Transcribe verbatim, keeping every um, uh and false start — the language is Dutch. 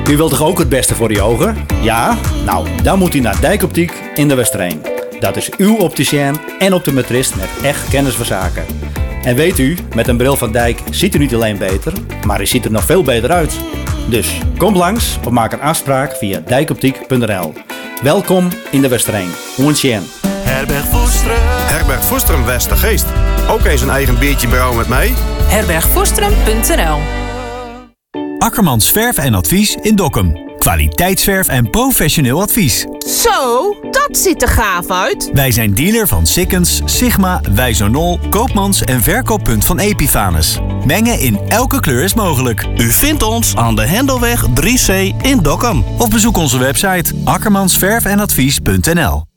U wilt toch ook het beste voor uw ogen? Ja? Nou, dan moet u naar Dijkoptiek in de Westereen. Dat is uw opticien en optometrist met echt kennis van zaken. En weet u, met een bril van Dijk ziet u niet alleen beter, maar u ziet er nog veel beter uit. Dus kom langs of maak een afspraak via dijkoptiek punt n l. Welkom in de Westereen. Oentjen. Herberg Voestrum. Herberg Voestrum Westergeest. Ook eens een eigen biertje brouwen met mij. herberg voestrum punt n l. Akkermans Verf en Advies in Dokkum. Kwaliteitsverf en professioneel advies. Zo, dat ziet er gaaf uit. Wij zijn dealer van Sikkens, Sigma, Wijzonol, Koopmans en verkooppunt van Epifanus. Mengen in elke kleur is mogelijk. U vindt ons aan de Hendelweg drie C in Dokkum. Of bezoek onze website akkermansverfenadvies punt n l.